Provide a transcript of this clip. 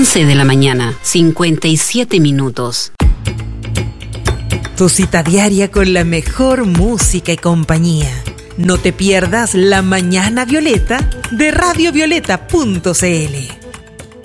11 de la mañana, 57 minutos. Tu cita diaria con la mejor música y compañía. No te pierdas La Mañana Violeta de radiovioleta.cl.